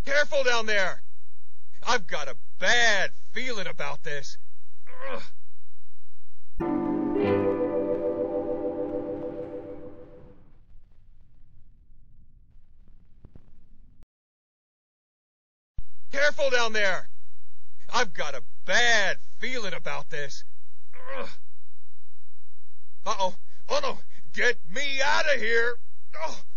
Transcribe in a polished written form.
Careful down there. I've got a bad feeling about this. Ugh. Careful down there. I've got a bad feeling about this. Ugh. Uh-oh. Oh, no. Get me out of here. Oh.